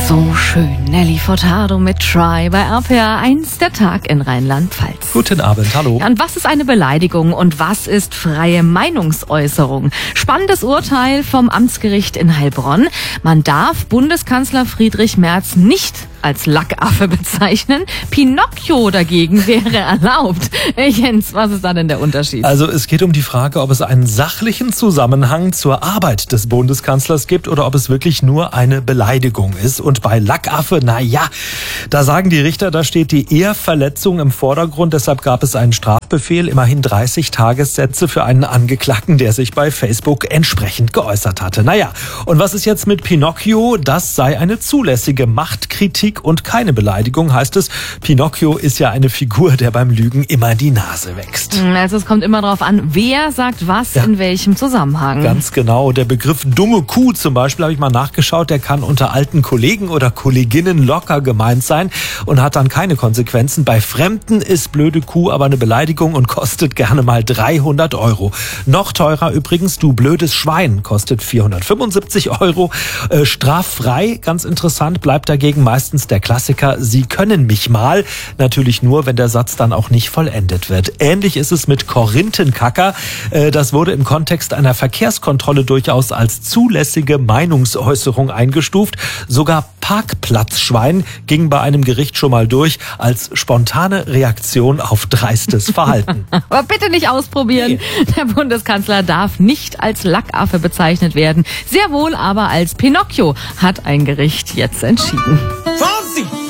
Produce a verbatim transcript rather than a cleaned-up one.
So schön. Nelly Furtado mit Try bei R P R eins, der Tag in Rheinland-Pfalz. Guten Abend, hallo. Ja, und was ist eine Beleidigung und was ist freie Meinungsäußerung? Spannendes Urteil vom Amtsgericht in Heilbronn. Man darf Bundeskanzler Friedrich Merz nicht als Lackaffe bezeichnen. Pinocchio dagegen wäre erlaubt. Jens, was ist da denn der Unterschied? Also es geht um die Frage, ob es einen sachlichen Zusammenhang zur Arbeit des Bundeskanzlers gibt oder ob es wirklich nur eine Beleidigung ist. Und bei Lackaffe, na ja, da sagen die Richter, da steht die Ehrverletzung im Vordergrund. Deshalb gab es einen Strafbefehl, immerhin dreißig Tagessätze für einen Angeklagten, der sich bei Facebook entsprechend geäußert hatte. Naja, und was ist jetzt mit Pinocchio? Das sei eine zulässige Machtkritik und keine Beleidigung, heißt es. Pinocchio ist ja eine Figur, der beim Lügen immer die Nase wächst. Also es kommt immer darauf an, wer sagt was, ja, in welchem Zusammenhang. Ganz genau. Der Begriff dumme Kuh zum Beispiel, habe ich mal nachgeschaut, der kann unter alten Kollegen oder Kolleginnen locker gemeint sein und hat dann keine Konsequenzen. Bei Fremden ist blöde Kuh aber eine Beleidigung und kostet gerne mal dreihundert Euro. Noch teurer übrigens, du blödes Schwein, kostet vierhundertfünfundsiebzig Euro. Äh, straffrei, ganz interessant, bleibt dagegen meistens der Klassiker, Sie können mich mal. Natürlich nur, wenn der Satz dann auch nicht vollendet wird. Ähnlich ist es mit Korinthenkacker. Äh, das wurde im Kontext einer Verkehrskontrolle durchaus als zulässige Meinungsäußerung eingestuft. Sogar Parkplatzschwein ging bei einem Gericht schon mal durch als spontane Reaktion auf dreistes Verhalten. Aber bitte nicht ausprobieren. Nee. Der Bundeskanzler darf nicht als Lackaffe bezeichnet werden. Sehr wohl aber als Pinocchio, hat ein Gericht jetzt entschieden. Vorsicht!